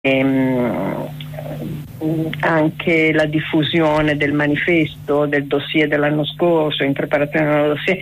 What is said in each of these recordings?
Anche la diffusione del manifesto, del dossier dell'anno scorso, in preparazione del dossier.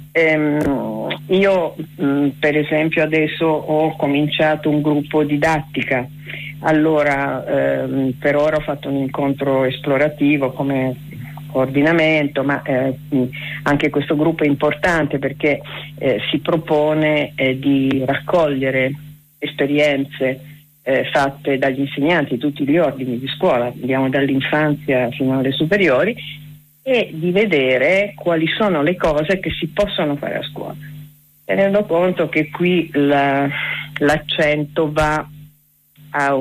Io per esempio adesso ho cominciato un gruppo didattica, allora per ora ho fatto un incontro esplorativo come coordinamento, ma anche questo gruppo è importante perché si propone di raccogliere esperienze fatte dagli insegnanti di tutti gli ordini di scuola, andiamo dall'infanzia fino alle superiori, e di vedere quali sono le cose che si possono fare a scuola, tenendo conto che qui l'accento va a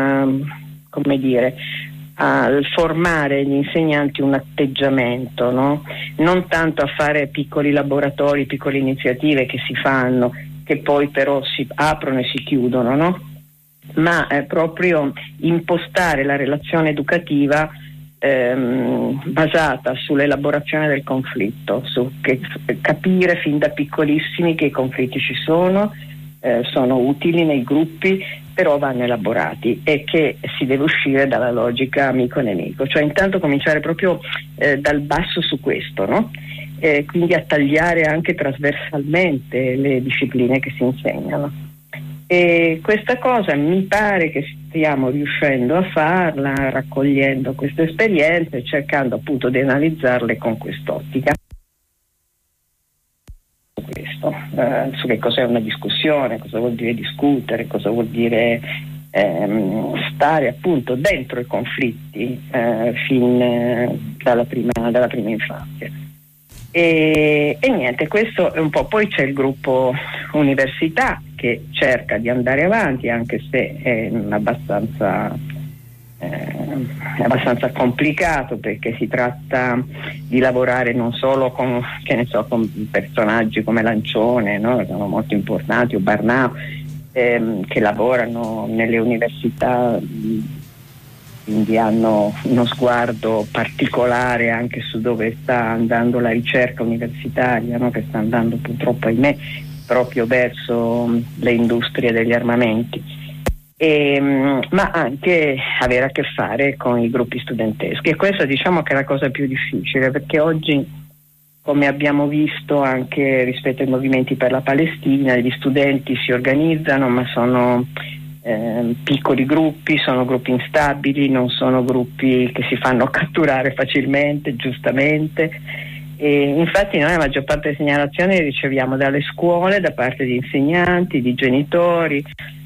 al formare gli insegnanti un atteggiamento, no? Non tanto a fare piccoli laboratori, piccole iniziative che si fanno, che poi però si aprono e si chiudono, no? Ma proprio impostare la relazione educativa basata sull'elaborazione del conflitto, capire fin da piccolissimi che i conflitti ci sono utili nei gruppi, però vanno elaborati e che si deve uscire dalla logica amico-nemico, cioè intanto cominciare proprio dal basso su questo, no? Quindi a tagliare anche trasversalmente le discipline che si insegnano. E questa cosa mi pare che stiamo riuscendo a farla, raccogliendo queste esperienze, cercando appunto di analizzarle con quest'ottica. Su che cos'è una discussione, cosa vuol dire discutere, cosa vuol dire stare appunto dentro i conflitti fin dalla prima infanzia. E niente, questo è un po'. Poi c'è il gruppo università che cerca di andare avanti, anche se è abbastanza complicato, perché si tratta di lavorare non solo con personaggi come Lancione, no? Che sono molto importanti, o Barnao, che lavorano nelle università, quindi hanno uno sguardo particolare anche su dove sta andando la ricerca universitaria, no? Che sta andando purtroppo, ahimè, proprio verso le industrie degli armamenti. Ma anche avere a che fare con i gruppi studenteschi, e questa diciamo che è la cosa più difficile, perché oggi, come abbiamo visto anche rispetto ai movimenti per la Palestina, gli studenti si organizzano, ma sono piccoli gruppi, sono gruppi instabili, non sono gruppi che si fanno catturare facilmente, giustamente. E infatti noi la maggior parte delle segnalazioni le riceviamo dalle scuole, da parte di insegnanti, di genitori.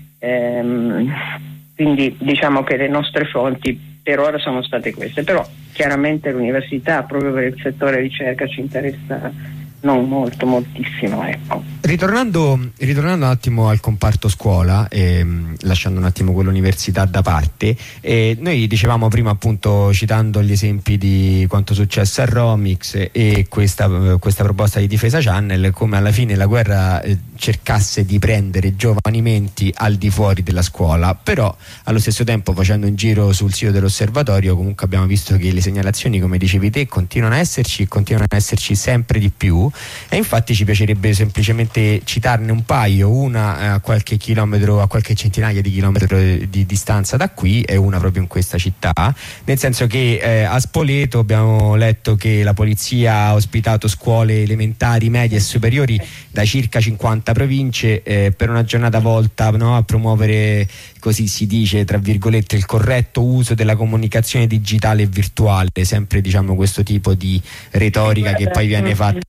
Quindi diciamo che le nostre fonti per ora sono state queste, però chiaramente l'università, proprio per il settore ricerca, ci interessa non molto, moltissimo, ecco. Ritornando un attimo al comparto scuola, lasciando un attimo quell'università da parte, noi dicevamo prima, appunto, citando gli esempi di quanto successo a Romix e questa proposta di Difesa Channel, come alla fine la guerra cercasse di prendere giovani menti al di fuori della scuola, però allo stesso tempo, facendo un giro sul sito dell'osservatorio, comunque abbiamo visto che le segnalazioni, come dicevi te, continuano a esserci sempre di più, e infatti ci piacerebbe semplicemente citarne un paio, una a qualche centinaia di chilometri di distanza da qui, e una proprio in questa città, nel senso che a Spoleto abbiamo letto che la polizia ha ospitato scuole elementari, medie e superiori da circa 50 province per una giornata volta, no, a promuovere, così si dice, tra virgolette, il corretto uso della comunicazione digitale e virtuale, sempre diciamo questo tipo di retorica che poi viene fatta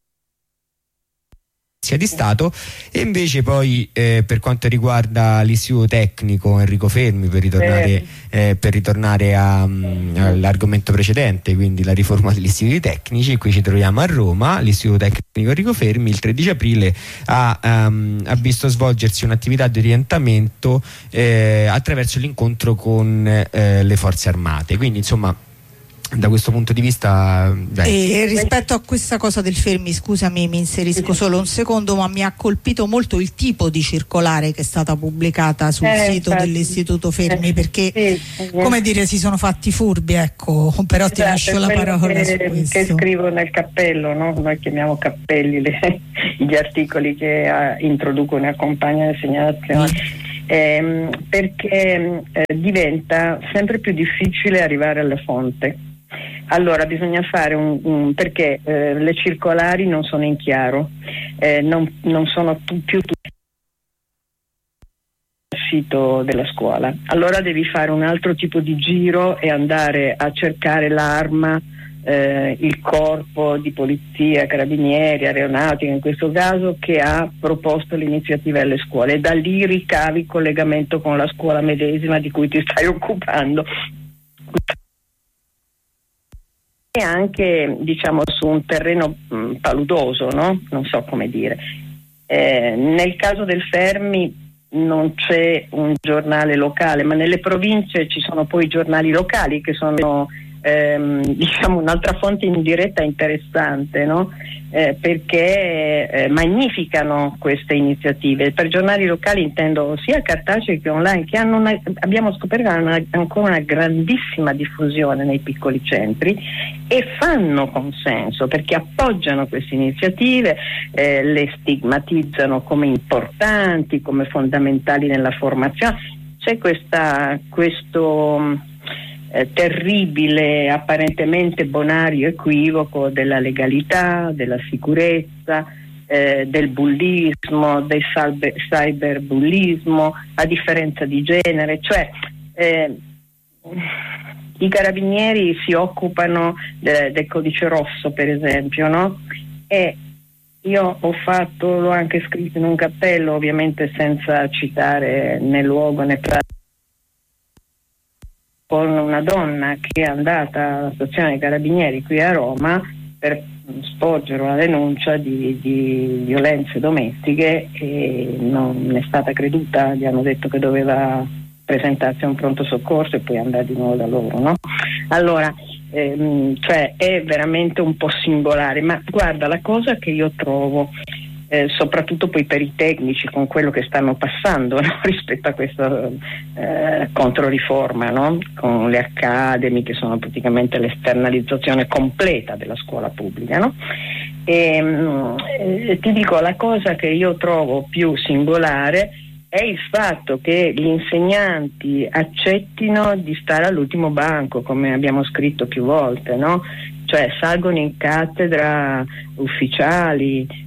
di Stato. E invece poi per quanto riguarda l'istituto tecnico Enrico Fermi, per ritornare all'argomento precedente, quindi la riforma degli istituti tecnici, qui ci troviamo a Roma. L'istituto tecnico Enrico Fermi il 13 aprile ha visto svolgersi un'attività di orientamento attraverso l'incontro con le forze armate, quindi insomma da questo punto di vista e rispetto a questa cosa del Fermi, scusami, mi inserisco solo un secondo, ma mi ha colpito molto il tipo di circolare che è stata pubblicata sul sito dell'Istituto Fermi, perché come dire, si sono fatti furbi, ecco, però ti lascio la parola su questo. Che scrivo nel cappello, no? Noi chiamiamo cappelli gli articoli che introducono e accompagnano le segnalazioni. perché diventa sempre più difficile arrivare alla fonte. Allora bisogna fare perché le circolari non sono in chiaro, non sono più tutti sul sito della scuola. Allora devi fare un altro tipo di giro e andare a cercare l'arma, il corpo di polizia, carabinieri, aeronautica in questo caso, che ha proposto l'iniziativa alle scuole, e da lì ricavi il collegamento con la scuola medesima di cui ti stai occupando. E anche, diciamo, su un terreno paludoso, no? Non so come dire. Nel caso del Fermi non c'è un giornale locale, ma nelle province ci sono poi giornali locali che sono diciamo un'altra fonte indiretta interessante, no? Perché magnificano queste iniziative. Per giornali locali intendo sia cartacei che online, che abbiamo scoperto hanno ancora una grandissima diffusione nei piccoli centri e fanno consenso perché appoggiano queste iniziative, le stigmatizzano come importanti, come fondamentali nella formazione. C'è questo terribile, apparentemente bonario equivoco della legalità, della sicurezza, del bullismo, del cyberbullismo, a differenza di genere, cioè i carabinieri si occupano del codice rosso, per esempio, no? E io l'ho anche scritto in un cappello, ovviamente senza citare né luogo né pratica, con una donna che è andata alla stazione dei carabinieri qui a Roma per sporgere una denuncia di violenze domestiche e non è stata creduta, gli hanno detto che doveva presentarsi a un pronto soccorso e poi andare di nuovo da loro, no? Allora, cioè è veramente un po' singolare, ma guarda, la cosa che io trovo soprattutto poi per i tecnici, con quello che stanno passando, no? Rispetto a questa controriforma, no? Con le accademy che sono praticamente l'esternalizzazione completa della scuola pubblica, no? E ti dico, la cosa che io trovo più singolare è il fatto che gli insegnanti accettino di stare all'ultimo banco, come abbiamo scritto più volte, no? Cioè salgono in cattedra ufficiali,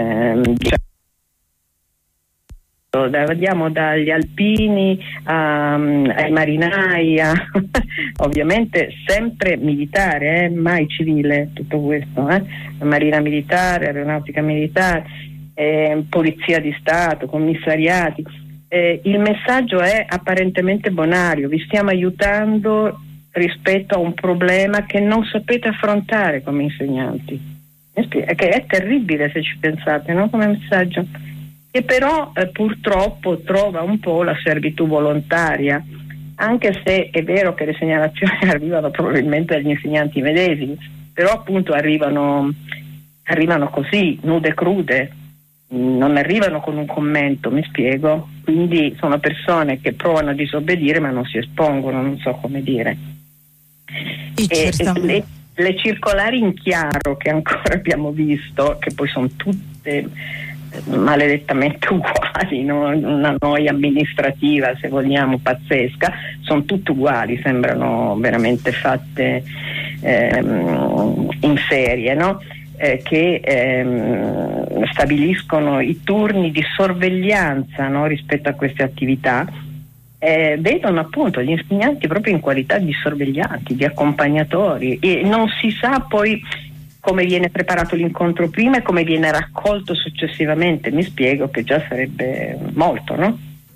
andiamo dagli alpini ai marinai, ovviamente sempre militare, mai civile tutto questo, marina militare, aeronautica militare, polizia di Stato, commissariati. Il messaggio è apparentemente bonario: vi stiamo aiutando rispetto a un problema che non sapete affrontare come insegnanti, che è terribile se ci pensate, no? Come messaggio, che però purtroppo trova un po' la servitù volontaria, anche se è vero che le segnalazioni arrivano probabilmente dagli insegnanti medesimi, però appunto arrivano così, nude e crude, non arrivano con un commento, mi spiego? Quindi sono persone che provano a disobbedire ma non si espongono, non so come dire. E le circolari in chiaro che ancora abbiamo visto, che poi sono tutte maledettamente uguali, no? Una noia amministrativa, se vogliamo, pazzesca, sono tutte uguali, sembrano veramente fatte in serie, no? Che stabiliscono i turni di sorveglianza, no? Rispetto a queste attività. Vedono appunto gli insegnanti proprio in qualità di sorveglianti, di accompagnatori, e non si sa poi come viene preparato l'incontro prima e come viene raccolto successivamente. Mi spiego, che già sarebbe molto, no?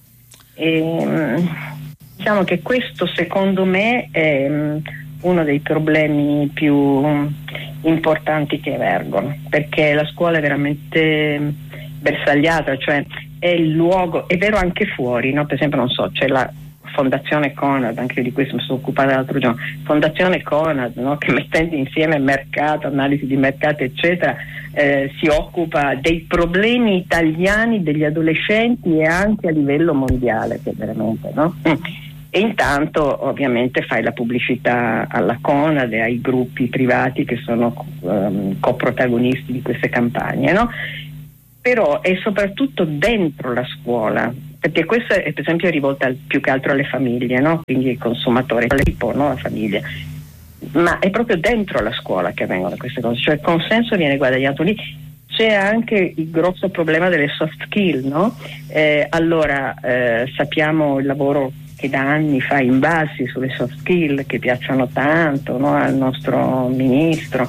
Diciamo che questo secondo me è uno dei problemi più importanti che emergono, perché la scuola è veramente bersagliata, cioè è il luogo, è vero anche fuori, no? Per esempio, non so, c'è la Fondazione Conad, anche di questo mi sono occupata l'altro giorno, Fondazione Conad, no? Che mettendo insieme mercato, analisi di mercato eccetera, si occupa dei problemi italiani degli adolescenti e anche a livello mondiale, che veramente, no? E intanto ovviamente fai la pubblicità alla Conad e ai gruppi privati che sono coprotagonisti di queste campagne, no? Però è soprattutto dentro la scuola perché questo è per esempio rivolta più che altro alle famiglie, no? Quindi il consumatore, no? La famiglia, ma è proprio dentro la scuola che avvengono queste cose, cioè il consenso viene guadagnato lì. C'è anche il grosso problema delle soft skill, no? Sappiamo il lavoro che da anni fa Invalsi sulle soft skill, che piacciono tanto, no? Al nostro ministro,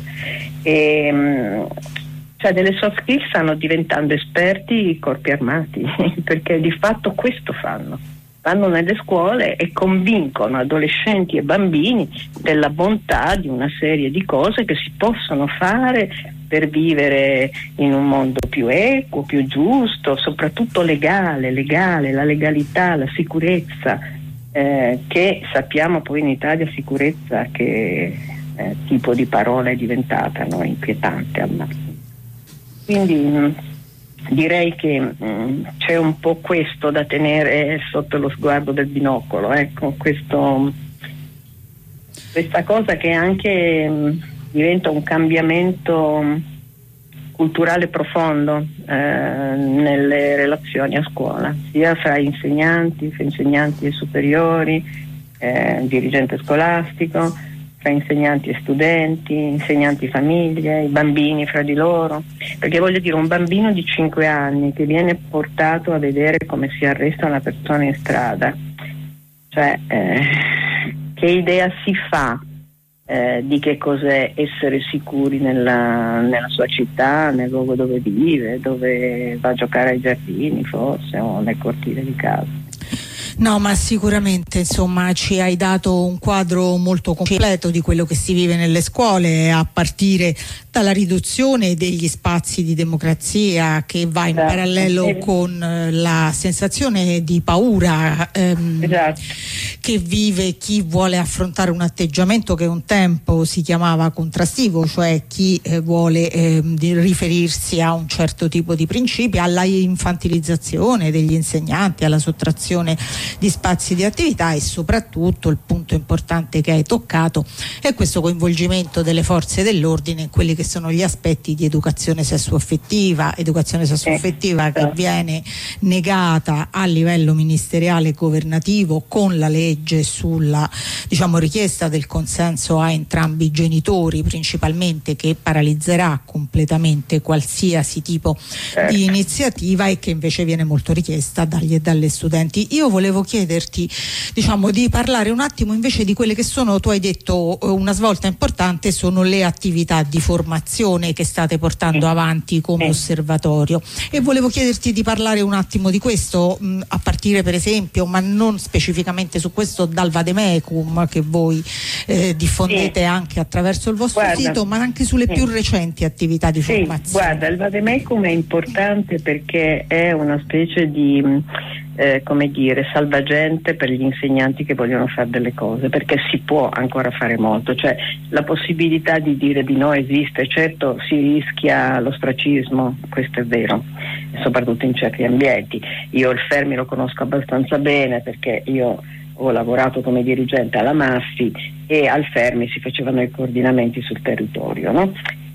cioè delle soft skill stanno diventando esperti i corpi armati perché di fatto questo vanno nelle scuole e convincono adolescenti e bambini della bontà di una serie di cose che si possono fare per vivere in un mondo più equo, più giusto, soprattutto legale, la legalità, la sicurezza, che sappiamo poi in Italia sicurezza che tipo di parola è diventata, no? Inquietante al massimo. Quindi direi che c'è un po' questo da tenere sotto lo sguardo del binocolo, ecco, questa cosa che anche diventa un cambiamento culturale profondo nelle relazioni a scuola, sia fra insegnanti e superiori, dirigente scolastico, fra insegnanti e studenti, insegnanti e famiglie, i bambini fra di loro, perché voglio dire, un bambino di 5 anni che viene portato a vedere come si arresta una persona in strada, cioè che idea si fa di che cos'è essere sicuri nella sua città, nel luogo dove vive, dove va a giocare ai giardini forse, o nel cortile di casa. No, ma sicuramente insomma ci hai dato un quadro molto completo di quello che si vive nelle scuole, a partire dalla riduzione degli spazi di democrazia che va in parallelo con la sensazione di paura che vive chi vuole affrontare un atteggiamento che un tempo si chiamava contrastivo, cioè chi vuole riferirsi a un certo tipo di principi, alla infantilizzazione degli insegnanti, alla sottrazione di spazi di attività, e soprattutto il punto importante che hai toccato è questo coinvolgimento delle forze dell'ordine in quelli che sono gli aspetti di educazione sessuaffettiva che viene negata a livello ministeriale e governativo con la legge sulla, diciamo, richiesta del consenso a entrambi i genitori principalmente, che paralizzerà completamente qualsiasi tipo di iniziativa e che invece viene molto richiesta dagli e dalle studenti. Io volevo chiederti, diciamo, di parlare un attimo invece di quelle che sono, tu hai detto una svolta importante, sono le attività di formazione che state portando avanti come osservatorio, e volevo chiederti di parlare un attimo di questo, a partire per esempio, ma non specificamente su questo, dal Vademecum che voi diffondete anche attraverso il vostro sito, ma anche sulle più recenti attività di formazione. Guarda, il Vademecum è importante perché è una specie di come dire, salvagente per gli insegnanti che vogliono fare delle cose, perché si può ancora fare molto, cioè la possibilità di dire di no esiste. Certo, si rischia l'ostracismo, questo è vero, soprattutto in certi ambienti. Io il Fermi lo conosco abbastanza bene perché io ho lavorato come dirigente alla Maffi e al Fermi si facevano i coordinamenti sul territorio, no?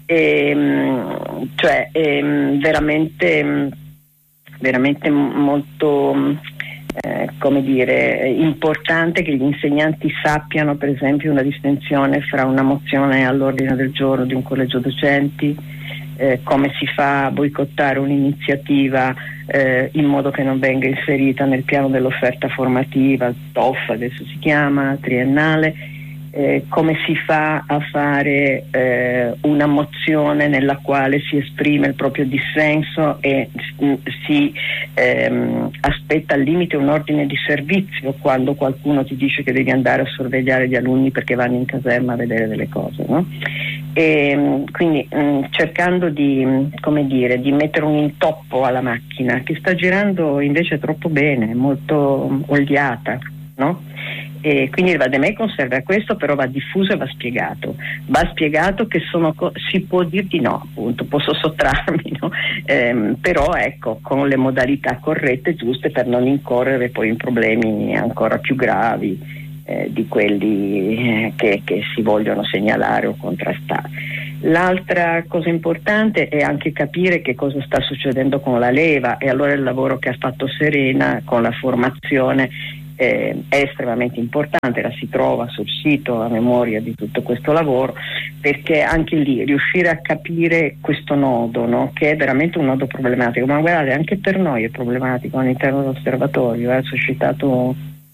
Veramente molto come dire, importante che gli insegnanti sappiano per esempio una distinzione fra una mozione all'ordine del giorno di un collegio docenti, come si fa a boicottare un'iniziativa in modo che non venga inserita nel piano dell'offerta formativa, il TOF adesso si chiama, triennale, come si fa a fare una mozione nella quale si esprime il proprio dissenso e si aspetta al limite un ordine di servizio quando qualcuno ti dice che devi andare a sorvegliare gli alunni perché vanno in caserma a vedere delle cose, no? E quindi cercando di, come dire, di mettere un intoppo alla macchina che sta girando invece troppo bene, molto oliata, no? E quindi il Vademecum serve a questo, però va diffuso e va spiegato che si può dir di no, appunto, posso sottrarmi, no? Però ecco, con le modalità corrette, giuste, per non incorrere poi in problemi ancora più gravi di quelli che si vogliono segnalare o contrastare. L'altra cosa importante è anche capire che cosa sta succedendo con la leva, e allora il lavoro che ha fatto Serena con la formazione è estremamente importante. La si trova sul sito a memoria di tutto questo lavoro, perché anche lì riuscire a capire questo nodo, no? Che è veramente un nodo problematico, ma guardate, anche per noi è problematico all'interno dell'osservatorio, ha suscitato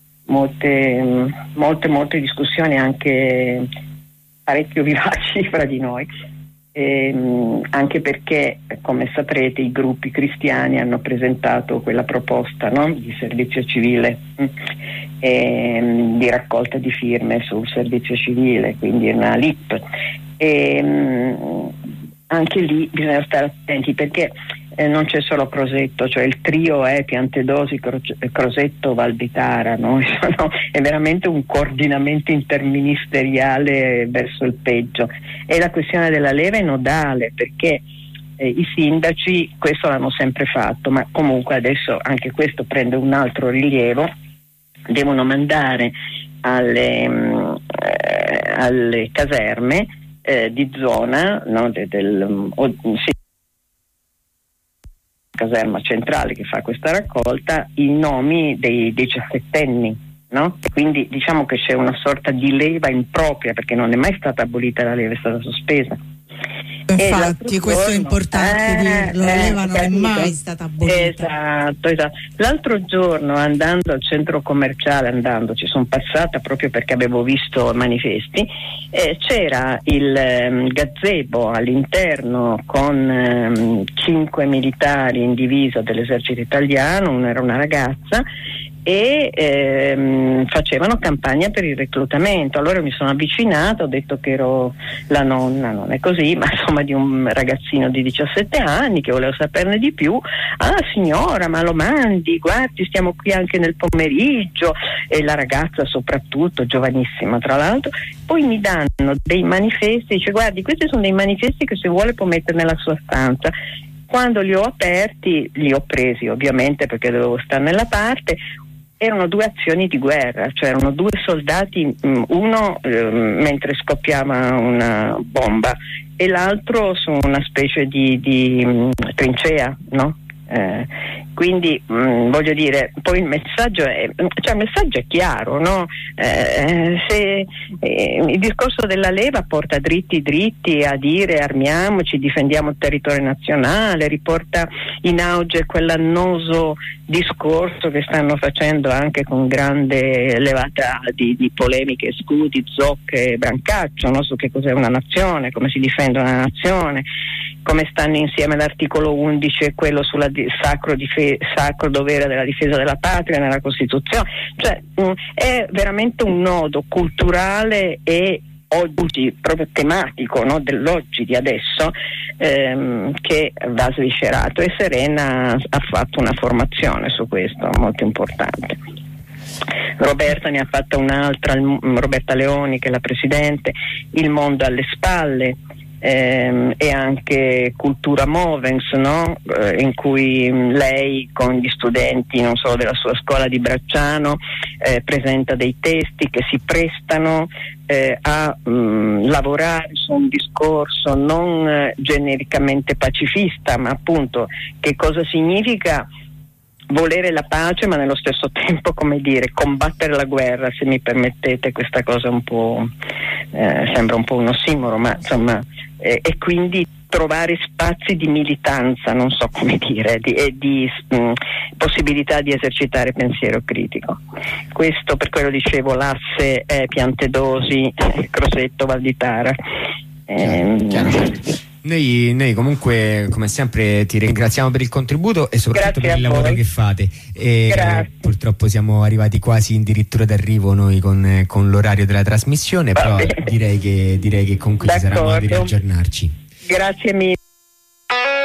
molte discussioni, anche parecchio vivaci fra di noi, anche perché, come saprete, i gruppi cristiani hanno presentato quella proposta, no? Di servizio civile, di raccolta di firme sul servizio civile, quindi una LIP, anche lì bisogna stare attenti, perché non c'è solo Crosetto, cioè il trio è Piantedosi, Crosetto, Valditara, no? È veramente un coordinamento interministeriale verso il peggio, e la questione della leva è nodale, perché i sindaci questo l'hanno sempre fatto, ma comunque adesso anche questo prende un altro rilievo. Devono mandare alle caserme di zona, no? Caserma centrale che fa questa raccolta, i nomi dei 17enni, no? Quindi diciamo che c'è una sorta di leva impropria, perché non è mai stata abolita la leva, è stata sospesa. Infatti questo è importante dirlo, la leva non è mai stata abolita. Esatto. L'altro giorno, andando al centro commerciale, ci sono passata proprio perché avevo visto manifesti, c'era il gazebo all'interno con 5 militari in divisa dell'esercito italiano, una era una ragazza, e facevano campagna per il reclutamento. Allora mi sono avvicinata, ho detto che ero la nonna, non è così, ma insomma di un ragazzino di 17 anni che volevo saperne di più. Ah signora, ma lo mandi, guardi, stiamo qui anche nel pomeriggio, e la ragazza soprattutto, giovanissima tra l'altro, poi mi danno dei manifesti, dice guardi, questi sono dei manifesti che se vuole può mettere nella sua stanza. Quando li ho aperti, li ho presi ovviamente perché dovevo stare nella parte. Erano 2 azioni di guerra, cioè erano 2 soldati, uno mentre scoppiava una bomba e l'altro su una specie di trincea, no? Quindi voglio dire, poi il messaggio è chiaro, no? Il discorso della leva porta dritti a dire armiamoci, difendiamo il territorio nazionale, riporta in auge quell'annoso discorso che stanno facendo anche con grande levata di polemiche, scudi, zocche e Brancaccio, no? Su che cos'è una nazione, come si difende una nazione, come stanno insieme l'articolo 11 e quello sulla sacro dovere della difesa della patria nella Costituzione. Cioè è veramente un nodo culturale e oggi proprio tematico, no? Dell'oggi di adesso, che va sviscerato, e Serena ha fatto una formazione su questo molto importante. Roberta ne ha fatta un'altra, Roberta Leoni, che è la presidente, Il mondo alle spalle, e anche Cultura Movens, no? In cui lei con gli studenti non solo della sua scuola di Bracciano presenta dei testi che si prestano a lavorare su un discorso non genericamente pacifista, ma appunto che cosa significa volere la pace ma nello stesso tempo, come dire, combattere la guerra, se mi permettete questa cosa un po' sembra un po' un ossimoro, ma insomma e quindi trovare spazi di militanza, non so come dire, e di possibilità di esercitare pensiero critico. Questo, per quello dicevo, l'asse è Piantedosi, Crosetto, Valditara. Chiaro. Noi comunque, come sempre, ti ringraziamo per il contributo e soprattutto per il lavoro che fate. Purtroppo siamo arrivati quasi addirittura d'arrivo noi con l'orario della trasmissione, però direi che comunque ci sarà modo di riaggiornarci. Grazie mille.